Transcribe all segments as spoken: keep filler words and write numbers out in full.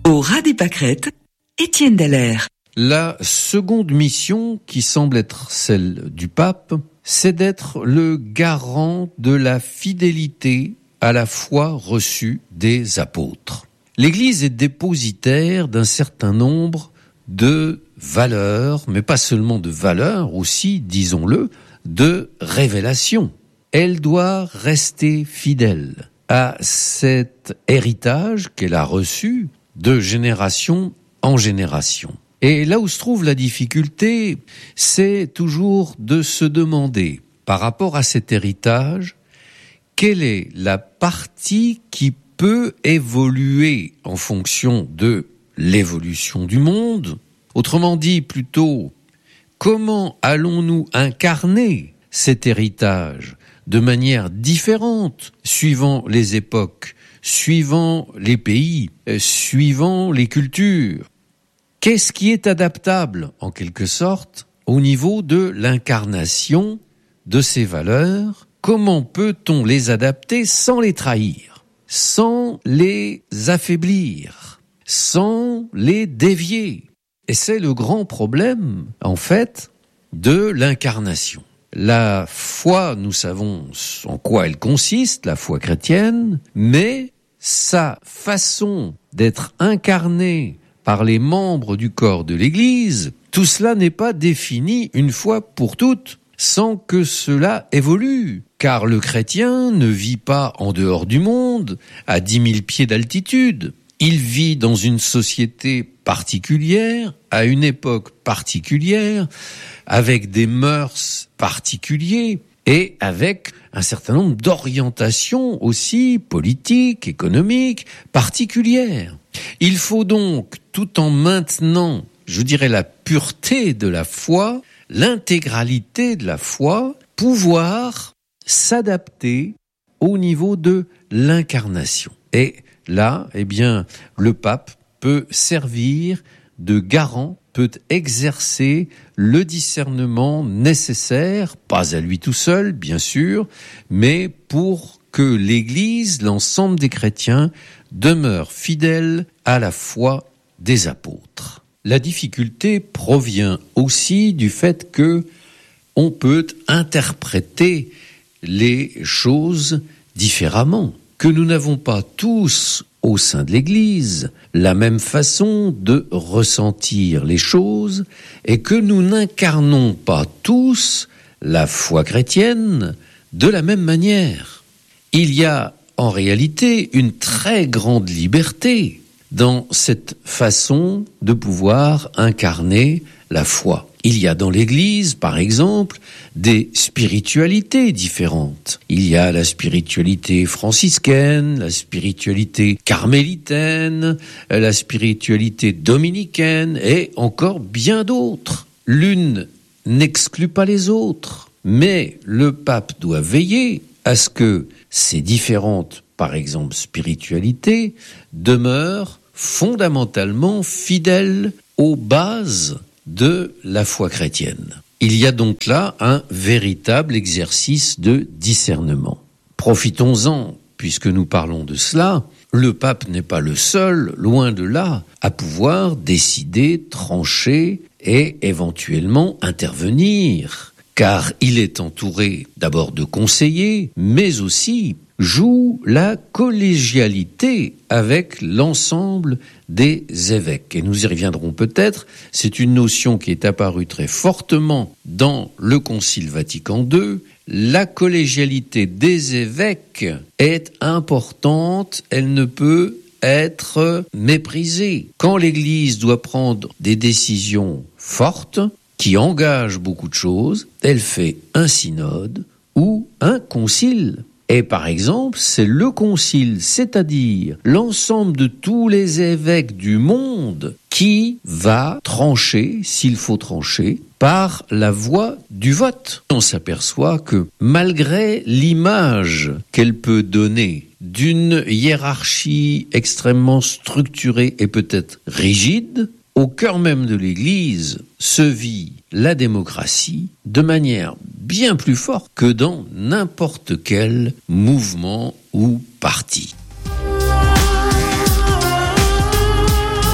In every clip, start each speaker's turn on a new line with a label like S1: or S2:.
S1: Au ras des pâquerettes, Étienne Dallaire.
S2: La seconde mission, qui semble être celle du pape, c'est d'être le garant de la fidélité à la foi reçue des apôtres. L'Église est dépositaire d'un certain nombre de valeurs, mais pas seulement de valeurs, aussi, disons-le, de révélations. Elle doit rester fidèle à cet héritage qu'elle a reçu de génération en génération. Et là où se trouve la difficulté, c'est toujours de se demander, par rapport à cet héritage, quelle est la partie qui peut évoluer en fonction de l'évolution du monde? Autrement dit, plutôt, comment allons-nous incarner cet héritage de manière différente, suivant les époques, suivant les pays, suivant les cultures? Qu'est-ce qui est adaptable, en quelque sorte, au niveau de l'incarnation de ces valeurs? Comment peut-on les adapter sans les trahir, sans les affaiblir, sans les dévier? Et c'est le grand problème, en fait, de l'incarnation. La foi, nous savons en quoi elle consiste, la foi chrétienne, mais sa façon d'être incarnée par les membres du corps de l'Église, tout cela n'est pas défini une fois pour toutes, sans que cela évolue. Car le chrétien ne vit pas en dehors du monde, à dix mille pieds d'altitude. Il vit dans une société particulière, à une époque particulière, avec des mœurs particuliers et avec un certain nombre d'orientations aussi politiques, économiques, particulières. Il faut donc, tout en maintenant, je dirais, la pureté de la foi, l'intégralité de la foi, pouvoir s'adapter au niveau de l'incarnation. Et là, eh bien, le pape peut servir de garant, peut exercer le discernement nécessaire, pas à lui tout seul, bien sûr, mais pour que l'Église, l'ensemble des chrétiens, demeure fidèle à la foi des apôtres. La difficulté provient aussi du fait que on peut interpréter les choses différemment, que nous n'avons pas tous au sein de l'Église la même façon de ressentir les choses et que nous n'incarnons pas tous la foi chrétienne de la même manière. Il y a en réalité une très grande liberté dans cette façon de pouvoir incarner la foi. Il y a dans l'Église, par exemple, des spiritualités différentes. Il y a la spiritualité franciscaine, la spiritualité carmélitaine, la spiritualité dominicaine et encore bien d'autres. L'une n'exclut pas les autres, mais le pape doit veiller à ce que ces différentes, par exemple, spiritualités demeurent fondamentalement fidèles aux bases de la foi chrétienne. Il y a donc là un véritable exercice de discernement. Profitons-en, puisque nous parlons de cela. Le pape n'est pas le seul, loin de là, à pouvoir décider, trancher et éventuellement intervenir. Car il est entouré d'abord de conseillers, mais aussi joue la collégialité avec l'ensemble des évêques. Et nous y reviendrons peut-être, c'est une notion qui est apparue très fortement dans le Concile Vatican deux. La collégialité des évêques est importante, elle ne peut être méprisée. Quand l'Église doit prendre des décisions fortes, qui engagent beaucoup de choses, elle fait un synode ou un concile. Et par exemple, c'est le concile, c'est-à-dire l'ensemble de tous les évêques du monde qui va trancher, s'il faut trancher, par la voie du vote. On s'aperçoit que malgré l'image qu'elle peut donner d'une hiérarchie extrêmement structurée et peut-être rigide, au cœur même de l'Église se vit la démocratie de manière bien plus forte que dans n'importe quel mouvement ou parti.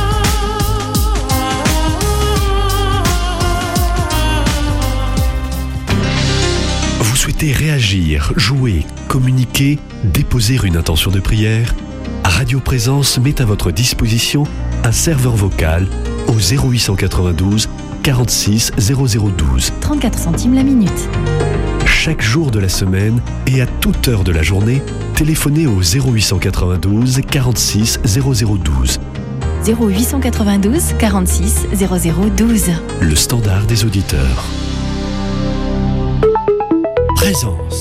S3: souhaitez réagir, jouer, communiquer, déposer une intention de prière, Radio Présence met à votre disposition un serveur vocal au zéro huit cent quatre-vingt-douze quarante-six zéro zéro douze.
S4: trente-quatre centimes la minute.
S3: Chaque jour de la semaine et à toute heure de la journée, téléphonez au zéro huit cent quatre-vingt-douze quarante-six zéro zéro douze.
S4: zéro huit cent quatre-vingt-douze quarante-six zéro zéro douze.
S3: Le standard des auditeurs. Présence.